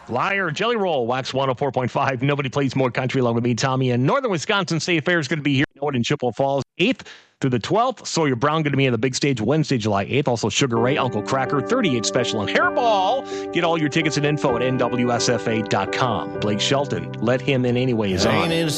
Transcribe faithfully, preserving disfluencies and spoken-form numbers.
Liar, Jelly Roll, Wax one oh four point five. Nobody plays more country along with me, Tommy. And Northern Wisconsin State Fair is going to be here in Chippewa Falls, eighth through the twelfth. Sawyer Brown going to be in the big stage Wednesday, July eighth. Also Sugar Ray, Uncle Cracker, thirty-eight Special, and Hairball. Get all your tickets and info at N W S F A dot com. Blake Shelton, Let Him In Anyway is on.